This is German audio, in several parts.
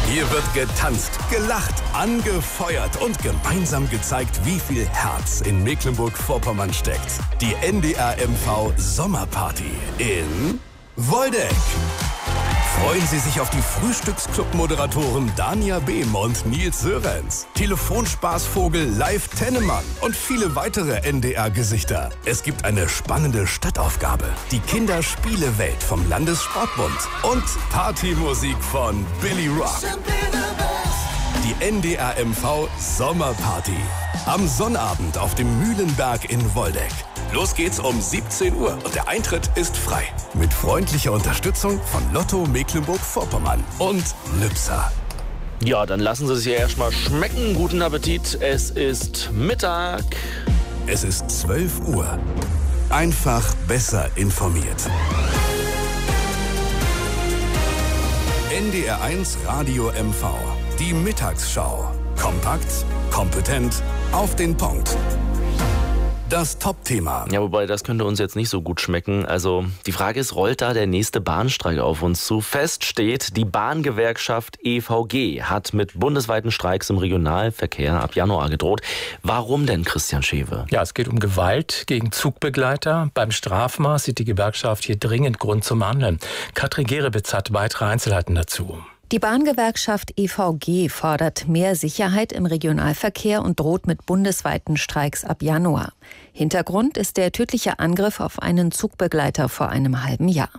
Hier wird getanzt, gelacht, angefeuert und gemeinsam gezeigt, wie viel Herz in Mecklenburg-Vorpommern steckt. Die NDR MV Sommerparty in Woldeck. Freuen Sie sich auf die Frühstücksclub-Moderatoren Dania Behm und Nils Sörenz, Telefonspaßvogel Live Tennemann und viele weitere NDR-Gesichter. Es gibt eine spannende Stadtaufgabe, die Kinderspielewelt vom Landessportbund und Partymusik von Billy Rock. Die NDR MV Sommerparty. Am Sonnabend auf dem Mühlenberg in Woldeck. Los geht's um 17 Uhr und der Eintritt ist frei. Mit freundlicher Unterstützung von Lotto Mecklenburg-Vorpommern und Lübser. Ja, dann lassen Sie sich erstmal schmecken. Guten Appetit. Es ist Mittag. Es ist 12 Uhr. Einfach besser informiert. NDR 1 Radio MV. Die Mittagsschau. Kompakt, kompetent, auf den Punkt. Das Top-Thema. Ja, wobei, das könnte uns jetzt nicht so gut schmecken. Also, die Frage ist, rollt da der nächste Bahnstreik auf uns zu? Fest steht, die Bahngewerkschaft EVG hat mit bundesweiten Streiks im Regionalverkehr ab Januar gedroht. Warum denn, Christian Schewe? Ja, es geht um Gewalt gegen Zugbegleiter. Beim Strafmaß sieht die Gewerkschaft hier dringend Grund zum Handeln. Katrin Gerebitz hat weitere Einzelheiten dazu. Die Bahngewerkschaft EVG fordert mehr Sicherheit im Regionalverkehr und droht mit bundesweiten Streiks ab Januar. Hintergrund ist der tödliche Angriff auf einen Zugbegleiter vor einem halben Jahr.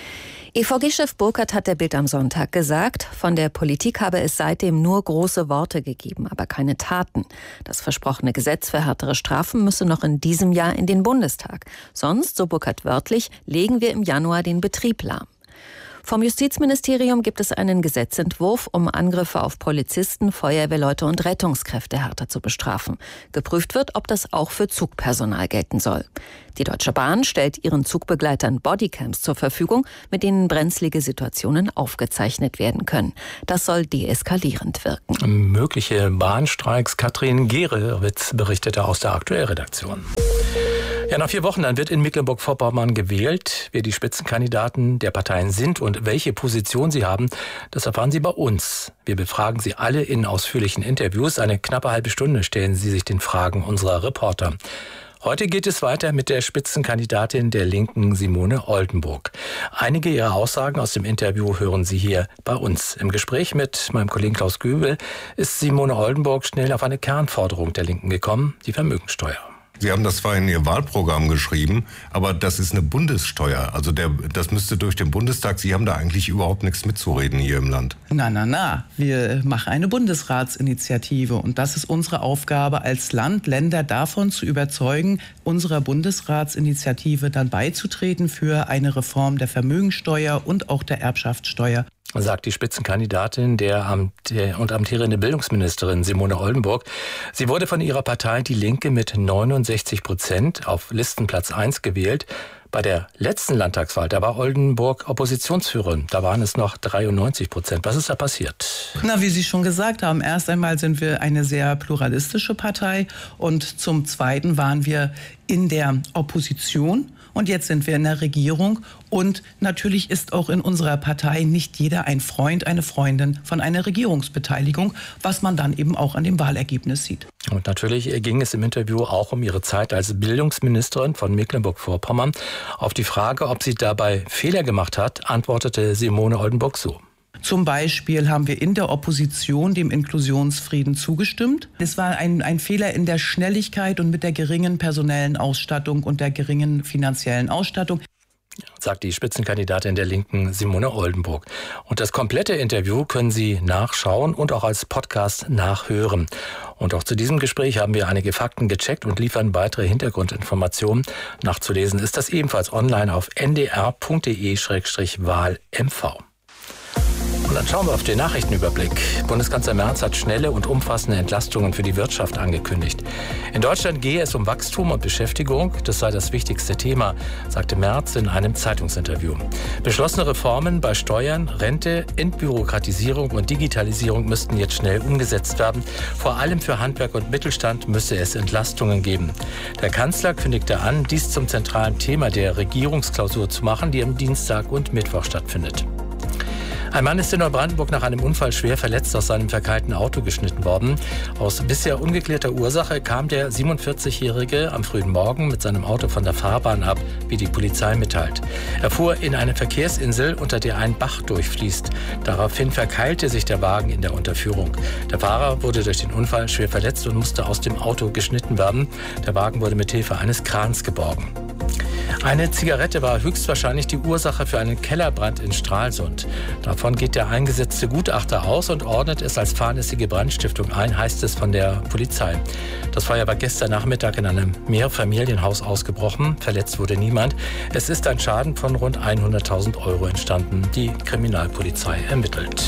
EVG-Chef Burkhardt hat der Bild am Sonntag gesagt, von der Politik habe es seitdem nur große Worte gegeben, aber keine Taten. Das versprochene Gesetz für härtere Strafen müsse noch in diesem Jahr in den Bundestag. Sonst, so Burkhardt wörtlich, legen wir im Januar den Betrieb lahm. Vom Justizministerium gibt es einen Gesetzentwurf, um Angriffe auf Polizisten, Feuerwehrleute und Rettungskräfte härter zu bestrafen. Geprüft wird, ob das auch für Zugpersonal gelten soll. Die Deutsche Bahn stellt ihren Zugbegleitern Bodycams zur Verfügung, mit denen brenzlige Situationen aufgezeichnet werden können. Das soll deeskalierend wirken. Mögliche Bahnstreiks. Katrin Gerebitz berichtete aus der Aktuellredaktion. Ja, nach 4 Wochen, dann wird in Mecklenburg-Vorpommern gewählt. Wer die Spitzenkandidaten der Parteien sind und welche Position sie haben, das erfahren Sie bei uns. Wir befragen Sie alle in ausführlichen Interviews. Eine knappe halbe Stunde stellen Sie sich den Fragen unserer Reporter. Heute geht es weiter mit der Spitzenkandidatin der Linken, Simone Oldenburg. Einige ihrer Aussagen aus dem Interview hören Sie hier bei uns. Im Gespräch mit meinem Kollegen Klaus Göbel ist Simone Oldenburg schnell auf eine Kernforderung der Linken gekommen, die Vermögensteuer. Sie haben das zwar in Ihr Wahlprogramm geschrieben, aber das ist eine Bundessteuer. Also das müsste durch den Bundestag. Sie haben da eigentlich überhaupt nichts mitzureden hier im Land. Na. Wir machen eine Bundesratsinitiative und das ist unsere Aufgabe als Land, Länder davon zu überzeugen, unserer Bundesratsinitiative dann beizutreten für eine Reform der Vermögensteuer und auch der Erbschaftssteuer. Sagt die Spitzenkandidatin und amtierende Bildungsministerin Simone Oldenburg. Sie wurde von ihrer Partei Die Linke mit 69% auf Listenplatz 1 gewählt. Bei der letzten Landtagswahl, da war Oldenburg Oppositionsführerin. Da waren es noch 93%. Was ist da passiert? Na, wie Sie schon gesagt haben, erst einmal sind wir eine sehr pluralistische Partei und zum Zweiten waren wir in der Opposition. Und jetzt sind wir in der Regierung und natürlich ist auch in unserer Partei nicht jeder ein Freund, eine Freundin von einer Regierungsbeteiligung, was man dann eben auch an dem Wahlergebnis sieht. Und natürlich ging es im Interview auch um ihre Zeit als Bildungsministerin von Mecklenburg-Vorpommern. Auf die Frage, ob sie dabei Fehler gemacht hat, antwortete Simone Oldenburg so. Zum Beispiel haben wir in der Opposition dem Inklusionsfrieden zugestimmt. Es war ein Fehler in der Schnelligkeit und mit der geringen personellen Ausstattung und der geringen finanziellen Ausstattung. Sagt die Spitzenkandidatin der Linken Simone Oldenburg. Und das komplette Interview können Sie nachschauen und auch als Podcast nachhören. Und auch zu diesem Gespräch haben wir einige Fakten gecheckt und liefern weitere Hintergrundinformationen. Nachzulesen ist das ebenfalls online auf ndr.de/wahlmv. Und dann schauen wir auf den Nachrichtenüberblick. Bundeskanzler Merz hat schnelle und umfassende Entlastungen für die Wirtschaft angekündigt. In Deutschland gehe es um Wachstum und Beschäftigung. Das sei das wichtigste Thema, sagte Merz in einem Zeitungsinterview. Beschlossene Reformen bei Steuern, Rente, Entbürokratisierung und Digitalisierung müssten jetzt schnell umgesetzt werden. Vor allem für Handwerk und Mittelstand müsse es Entlastungen geben. Der Kanzler kündigte an, dies zum zentralen Thema der Regierungsklausur zu machen, die am Dienstag und Mittwoch stattfindet. Ein Mann ist in Neubrandenburg nach einem Unfall schwer verletzt aus seinem verkeilten Auto geschnitten worden. Aus bisher ungeklärter Ursache kam der 47-Jährige am frühen Morgen mit seinem Auto von der Fahrbahn ab, wie die Polizei mitteilt. Er fuhr in eine Verkehrsinsel, unter der ein Bach durchfließt. Daraufhin verkeilte sich der Wagen in der Unterführung. Der Fahrer wurde durch den Unfall schwer verletzt und musste aus dem Auto geschnitten werden. Der Wagen wurde mit Hilfe eines Krans geborgen. Eine Zigarette war höchstwahrscheinlich die Ursache für einen Kellerbrand in Stralsund. Davon geht der eingesetzte Gutachter aus und ordnet es als fahrlässige Brandstiftung ein, heißt es von der Polizei. Das Feuer war gestern Nachmittag in einem Mehrfamilienhaus ausgebrochen. Verletzt wurde niemand. Es ist ein Schaden von rund 100.000 € entstanden. Die Kriminalpolizei ermittelt.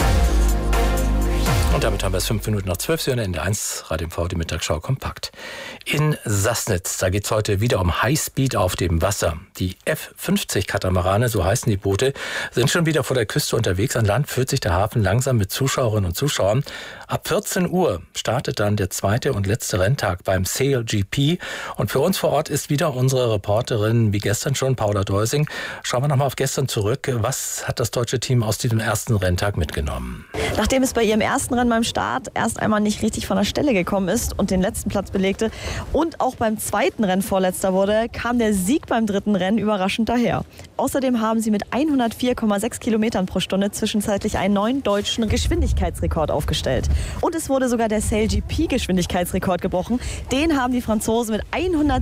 Und damit haben wir es 5 Minuten nach 12 Uhr in der N1 Radio MV, die Mittagsschau kompakt. In Sassnitz, da geht es heute wieder um Highspeed auf dem Wasser. Die F50-Katamarane, so heißen die Boote, sind schon wieder vor der Küste unterwegs. An Land füllt sich der Hafen langsam mit Zuschauerinnen und Zuschauern. Ab 14 Uhr startet dann der zweite und letzte Renntag beim SailGP. Und für uns vor Ort ist wieder unsere Reporterin, wie gestern schon, Paula Deusing. Schauen wir nochmal auf gestern zurück. Was hat das deutsche Team aus diesem ersten Renntag mitgenommen? Nachdem es bei ihrem ersten Rennen beim Start erst einmal nicht richtig von der Stelle gekommen ist und den letzten Platz belegte und auch beim zweiten Rennen Vorletzter wurde, kam der Sieg beim dritten Rennen überraschend daher. Außerdem haben sie mit 104,6 Kilometern pro Stunde zwischenzeitlich einen neuen deutschen Geschwindigkeitsrekord aufgestellt. Und es wurde sogar der SailGP-Geschwindigkeitsrekord gebrochen. Den haben die Franzosen mit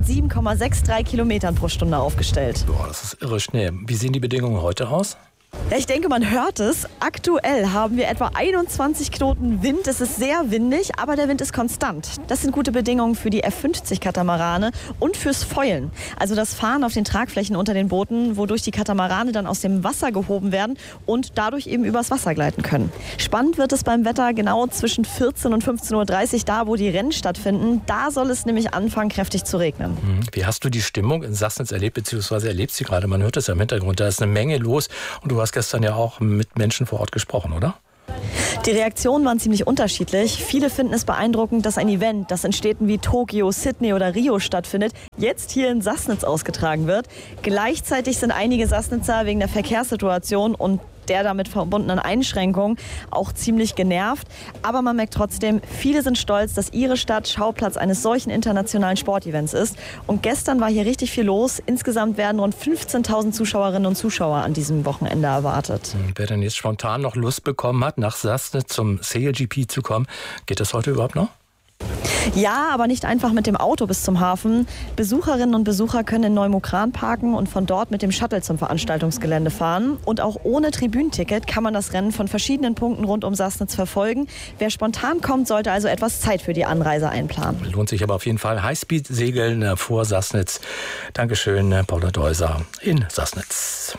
107,63 Kilometern pro Stunde aufgestellt. Boah, das ist irre schnell. Wie sehen die Bedingungen heute aus? Ja, ich denke, man hört es. Aktuell haben wir etwa 21 Knoten Wind. Es ist sehr windig, aber der Wind ist konstant. Das sind gute Bedingungen für die F50-Katamarane und fürs Foilen. Also das Fahren auf den Tragflächen unter den Booten, wodurch die Katamarane dann aus dem Wasser gehoben werden und dadurch eben übers Wasser gleiten können. Spannend wird es beim Wetter genau zwischen 14 und 15.30 Uhr, da wo die Rennen stattfinden. Da soll es nämlich anfangen, kräftig zu regnen. Wie hast du die Stimmung in Sassnitz erlebt, beziehungsweise erlebst sie gerade? Man hört es ja im Hintergrund, da ist eine Menge los und du hast gestern ja auch mit Menschen vor Ort gesprochen, oder? Die Reaktionen waren ziemlich unterschiedlich. Viele finden es beeindruckend, dass ein Event, das in Städten wie Tokio, Sydney oder Rio stattfindet, jetzt hier in Sassnitz ausgetragen wird. Gleichzeitig sind einige Sassnitzer wegen der Verkehrssituation und der damit verbundenen Einschränkungen auch ziemlich genervt. Aber man merkt trotzdem, viele sind stolz, dass ihre Stadt Schauplatz eines solchen internationalen Sportevents ist. Und gestern war hier richtig viel los. Insgesamt werden rund 15.000 Zuschauerinnen und Zuschauer an diesem Wochenende erwartet. Wer denn jetzt spontan noch Lust bekommen hat, nach Sassnitz zum SailGP zu kommen, geht das heute überhaupt noch? Ja, aber nicht einfach mit dem Auto bis zum Hafen. Besucherinnen und Besucher können in Neumukran parken und von dort mit dem Shuttle zum Veranstaltungsgelände fahren. Und auch ohne Tribünenticket kann man das Rennen von verschiedenen Punkten rund um Sassnitz verfolgen. Wer spontan kommt, sollte also etwas Zeit für die Anreise einplanen. Lohnt sich aber auf jeden Fall. Highspeed-Segeln vor Sassnitz. Dankeschön, Paula Deuser in Sassnitz.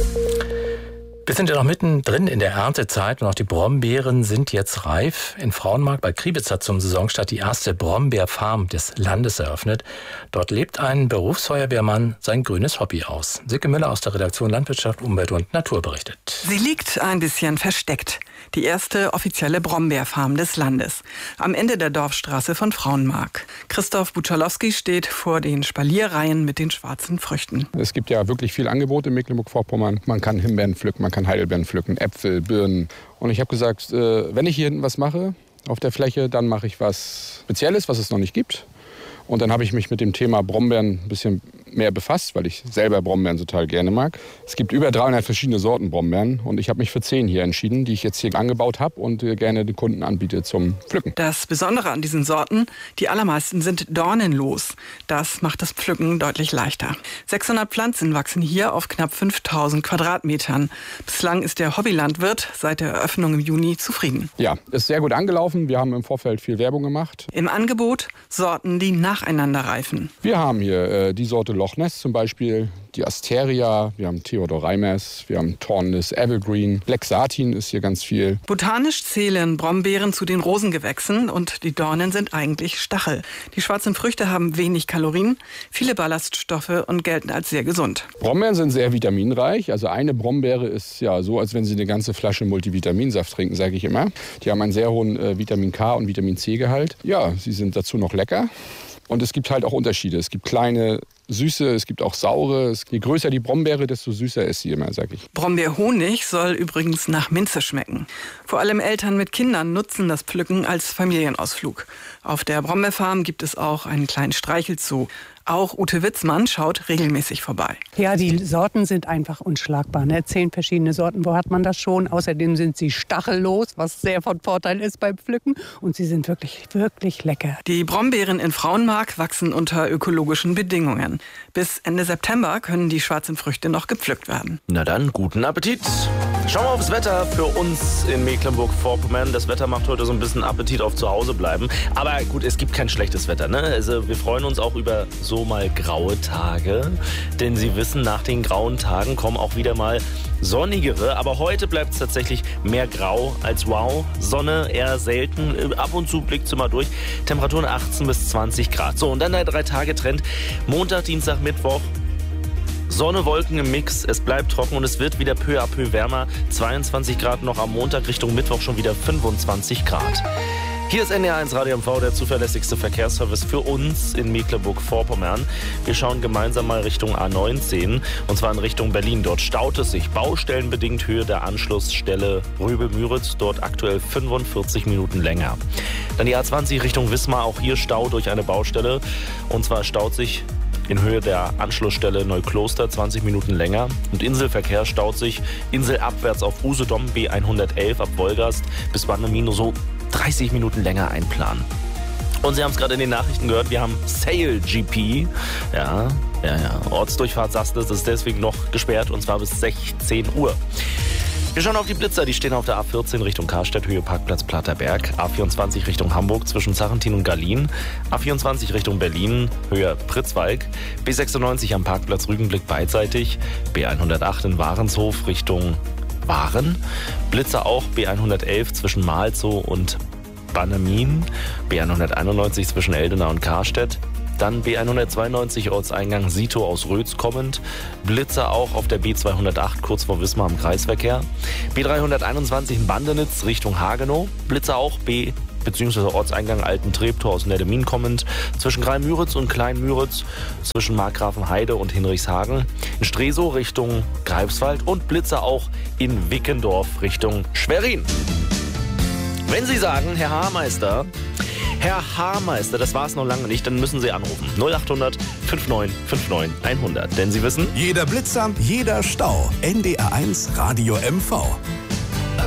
Wir sind ja noch mittendrin in der Erntezeit und auch die Brombeeren sind jetzt reif. In Frauenmarkt bei Kriebitz hat zum Saisonstart die erste Brombeerfarm des Landes eröffnet. Dort lebt ein Berufsfeuerwehrmann sein grünes Hobby aus. Silke Müller aus der Redaktion Landwirtschaft, Umwelt und Natur berichtet. Sie liegt ein bisschen versteckt. Die erste offizielle Brombeerfarm des Landes. Am Ende der Dorfstraße von Frauenmarkt. Christoph Buczalowski steht vor den Spalierreihen mit den schwarzen Früchten. Es gibt ja wirklich viel Angebot in Mecklenburg-Vorpommern. Man kann Himbeeren pflücken, man kann Heidelbeeren pflücken, Äpfel, Birnen. Und ich habe gesagt, wenn ich hier hinten was mache auf der Fläche, dann mache ich was Spezielles, was es noch nicht gibt. Und dann habe ich mich mit dem Thema Brombeeren ein bisschen mehr befasst, weil ich selber Brombeeren total gerne mag. Es gibt über 300 verschiedene Sorten Brombeeren und ich habe mich für 10 hier entschieden, die ich jetzt hier angebaut habe und gerne den Kunden anbiete zum Pflücken. Das Besondere an diesen Sorten, die allermeisten sind dornenlos. Das macht das Pflücken deutlich leichter. 600 Pflanzen wachsen hier auf knapp 5000 Quadratmetern. Bislang ist der Hobbylandwirt seit der Eröffnung im Juni zufrieden. Ja, ist sehr gut angelaufen. Wir haben im Vorfeld viel Werbung gemacht. Im Angebot Sorten, die nacheinander reifen. Wir haben hier die Sorte Loch Ness zum Beispiel, die Asteria, wir haben Theodor Reimers, wir haben Thornless Evergreen, Black Satin ist hier ganz viel. Botanisch zählen Brombeeren zu den Rosengewächsen und die Dornen sind eigentlich Stachel. Die schwarzen Früchte haben wenig Kalorien, viele Ballaststoffe und gelten als sehr gesund. Brombeeren sind sehr vitaminreich, also eine Brombeere ist ja so, als wenn Sie eine ganze Flasche Multivitaminsaft trinken, sage ich immer. Die haben einen sehr hohen Vitamin K und Vitamin C Gehalt. Ja, sie sind dazu noch lecker. Und es gibt halt auch Unterschiede. Es gibt kleine, süße, es gibt auch saure. Je größer die Brombeere, desto süßer ist sie immer, sag ich. Brombeerhonig soll übrigens nach Minze schmecken. Vor allem Eltern mit Kindern nutzen das Pflücken als Familienausflug. Auf der Brombeerfarm gibt es auch einen kleinen Streichelzoo. Auch Ute Witzmann schaut regelmäßig vorbei. Ja, die Sorten sind einfach unschlagbar. 10 verschiedene Sorten, wo hat man das schon? Außerdem sind sie stachellos, was sehr von Vorteil ist beim Pflücken. Und sie sind wirklich, wirklich lecker. Die Brombeeren in Frauenmark wachsen unter ökologischen Bedingungen. Bis Ende September können die schwarzen Früchte noch gepflückt werden. Na dann, guten Appetit. Schauen wir aufs Wetter für uns in Mecklenburg-Vorpommern. Das Wetter macht heute so ein bisschen Appetit auf zu Hause bleiben. Aber gut, es gibt kein schlechtes Wetter, ne? Also wir freuen uns auch über so mal graue Tage. Denn Sie wissen, nach den grauen Tagen kommen auch wieder mal sonnigere. Aber heute bleibt es tatsächlich mehr grau als wow. Sonne eher selten. Ab und zu blickt sie mal durch. Temperaturen 18 bis 20 Grad. So, und dann der 3-Tage-Trend. Montag, Dienstag, Mittwoch. Sonne, Wolken im Mix, es bleibt trocken und es wird wieder peu à peu wärmer. 22 Grad noch am Montag, Richtung Mittwoch schon wieder 25 Grad. Hier ist NDR1 Radio MV, der zuverlässigste Verkehrsservice für uns in Mecklenburg-Vorpommern. Wir schauen gemeinsam mal Richtung A19 und zwar in Richtung Berlin. Dort staut es sich baustellenbedingt Höhe der Anschlussstelle Röbel-Müritz, dort aktuell 45 Minuten länger. Dann die A20 Richtung Wismar, auch hier Stau durch eine Baustelle und zwar staut sich in Höhe der Anschlussstelle Neukloster 20 Minuten länger. Und Inselverkehr staut sich inselabwärts auf Usedom B111 ab Wolgast bis Bandemino so 30 Minuten länger einplanen. Und Sie haben es gerade in den Nachrichten gehört, wir haben Sail GP. Ja. Ortsdurchfahrt Sassnitz ist deswegen noch gesperrt und zwar bis 16 Uhr. Wir schauen auf die Blitzer, die stehen auf der A14 Richtung Karstadt, Höhe Parkplatz Platterberg, A24 Richtung Hamburg zwischen Sarrentin und Gallien, A24 Richtung Berlin, Höhe Pritzwalk, B96 am Parkplatz Rügenblick beidseitig, B108 in Warenshof Richtung Waren, Blitzer auch B111 zwischen Malzow und Bannemin, B191 zwischen Eldena und Karstedt, dann B192 Ortseingang Sito aus Rötz kommend. Blitzer auch auf der B208 kurz vor Wismar im Kreisverkehr. B321 in Bandenitz Richtung Hagenow. Blitzer auch bzw. Ortseingang Alten Treptow aus Neddemin kommend. Zwischen Greimüritz und Kleinmüritz. Zwischen Markgrafenheide und Hinrichshagen. In Stresow Richtung Greifswald. Und Blitzer auch in Wickendorf Richtung Schwerin. Wenn Sie sagen, Herr Haarmeister, das war's noch lange nicht, dann müssen Sie anrufen. 0800 5959 100. Denn Sie wissen, jeder Blitzer, jeder Stau. NDR1 Radio MV.